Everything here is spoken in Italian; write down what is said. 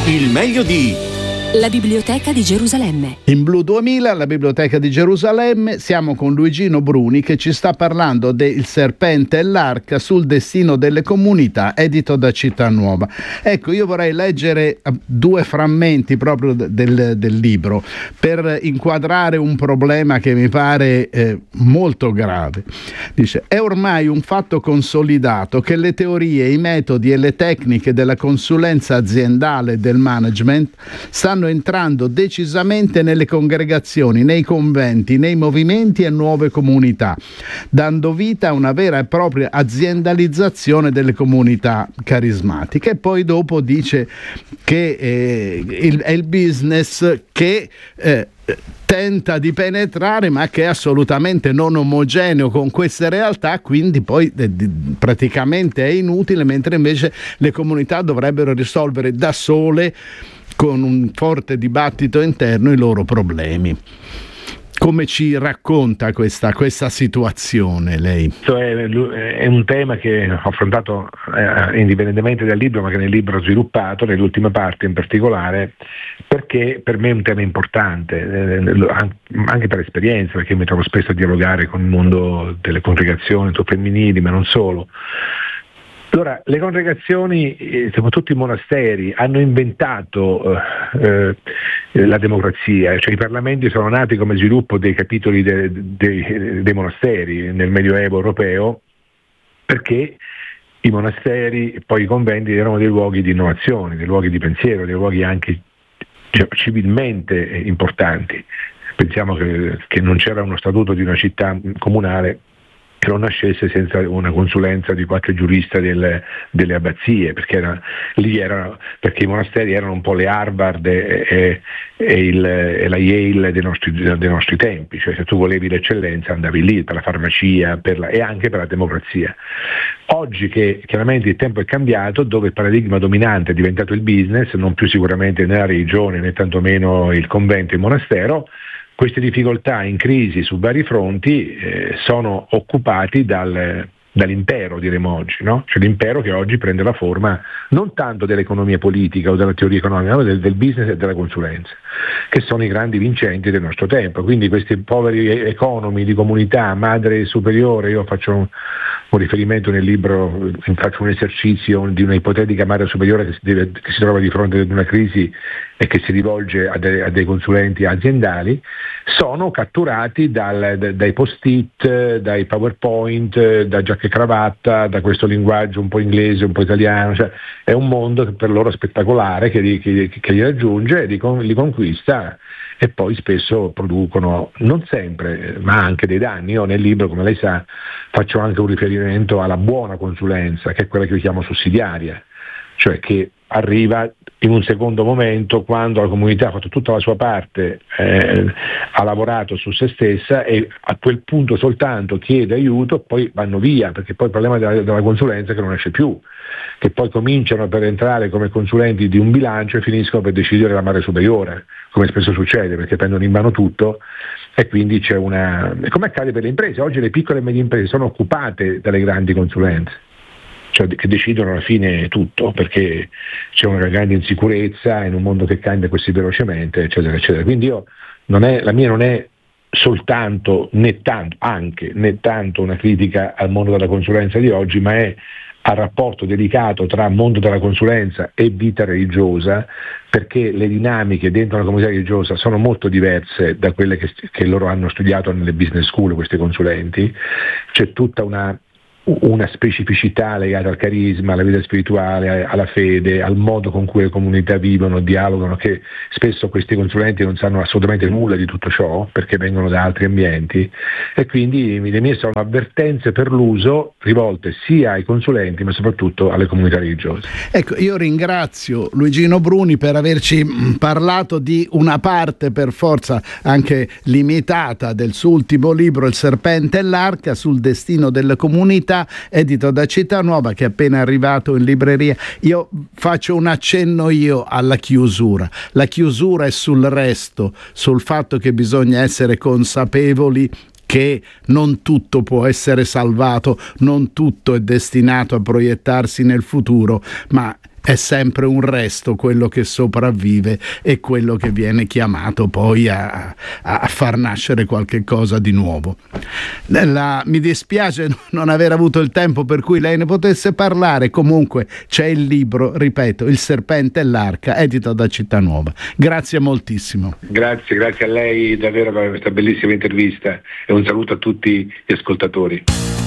Il meglio di La Biblioteca di Gerusalemme. In Blu 2000, la Biblioteca di Gerusalemme, siamo con Luigino Bruni che ci sta parlando de Il serpente e l'arca sul destino delle comunità, edito da Città Nuova. Ecco, io vorrei leggere due frammenti proprio del libro per inquadrare un problema che mi pare molto grave. Dice: è ormai un fatto consolidato che le teorie, i metodi e le tecniche della consulenza aziendale e del management stanno entrando decisamente nelle congregazioni, nei conventi, nei movimenti e nuove comunità, dando vita a una vera e propria aziendalizzazione delle comunità carismatiche. E poi dopo dice che è il business che tenta di penetrare, ma che è assolutamente non omogeneo con queste realtà, quindi poi praticamente è inutile, mentre invece le comunità dovrebbero risolvere da sole, con un forte dibattito interno, i loro problemi. Come ci racconta questa situazione lei? È un tema che ho affrontato indipendentemente dal libro, ma che nel libro ho sviluppato, nelle ultime parti in particolare, perché per me è un tema importante, anche per esperienza, perché mi trovo spesso a dialogare con il mondo delle congregazioni femminili, ma non solo. Allora, le congregazioni, soprattutto i monasteri, hanno inventato la democrazia, cioè i parlamenti sono nati come sviluppo dei capitoli dei monasteri nel Medioevo europeo, perché i monasteri e poi i conventi erano dei luoghi di innovazione, dei luoghi di pensiero, dei luoghi anche civilmente importanti. Pensiamo che non c'era uno statuto di una città comunale che non nascesse senza una consulenza di qualche giurista delle abbazie, perché perché i monasteri erano un po' le Harvard e la Yale dei nostri tempi, cioè se tu volevi l'eccellenza andavi lì per la farmacia e anche per la democrazia. Oggi che chiaramente il tempo è cambiato, dove il paradigma dominante è diventato il business, non più sicuramente né la religione né tantomeno il convento e il monastero, queste difficoltà in crisi su vari fronti sono occupati dall'impero, diremo oggi, no? Cioè l'impero che oggi prende la forma non tanto dell'economia politica o della teoria economica, ma del business e della consulenza, che sono i grandi vincenti del nostro tempo. Quindi questi poveri economi di comunità, madre superiore, io faccio un riferimento nel libro, faccio un esercizio di una ipotetica madre superiore che si trova di fronte ad una crisi e che si rivolge a dei consulenti aziendali, sono catturati dai post-it, dai PowerPoint, da giacca e cravatta, da questo linguaggio un po' inglese, un po' italiano, cioè è un mondo che per loro spettacolare, che li raggiunge e li conquista, e poi spesso producono, non sempre, ma anche dei danni. Io nel libro, come lei sa, faccio anche un riferimento alla buona consulenza, che è quella che io chiamo sussidiaria, cioè che arriva in un secondo momento, quando la comunità ha fatto tutta la sua parte, ha lavorato su se stessa, e a quel punto soltanto chiede aiuto, poi vanno via, perché poi il problema della consulenza è che non esce più, che poi cominciano per entrare come consulenti di un bilancio e finiscono per decidere la madre superiore, come spesso succede, perché prendono in mano tutto, e quindi c'è come accade per le imprese. Oggi le piccole e medie imprese sono occupate dalle grandi consulenze, cioè che decidono alla fine tutto, perché c'è una grande insicurezza in un mondo che cambia così velocemente, eccetera, eccetera. Quindi la mia non è soltanto né tanto una critica al mondo della consulenza di oggi, ma è al rapporto delicato tra mondo della consulenza e vita religiosa, perché le dinamiche dentro una comunità religiosa sono molto diverse da quelle che loro hanno studiato nelle business school, questi consulenti. C'è tutta una specificità legata al carisma, alla vita spirituale, alla fede, al modo con cui le comunità vivono, dialogano, che spesso questi consulenti non sanno assolutamente nulla di tutto ciò, perché vengono da altri ambienti, e quindi le mie sono avvertenze per l'uso rivolte sia ai consulenti ma soprattutto alle comunità religiose. Ecco, io ringrazio Luigino Bruni per averci parlato di una parte, per forza anche limitata, del suo ultimo libro Il serpente e l'arca, sul destino delle comunità, edito da Città Nuova, che è appena arrivato in libreria. Io faccio un accenno alla chiusura. La chiusura è sul resto, sul fatto che bisogna essere consapevoli che non tutto può essere salvato, non tutto è destinato a proiettarsi nel futuro, ma è sempre un resto quello che sopravvive e quello che viene chiamato poi a far nascere qualche cosa di nuovo. Mi dispiace non aver avuto il tempo per cui lei ne potesse parlare, comunque c'è il libro, ripeto, Il serpente e l'arca, edito da Città Nuova. Grazie moltissimo. Grazie a lei davvero per questa bellissima intervista e un saluto a tutti gli ascoltatori.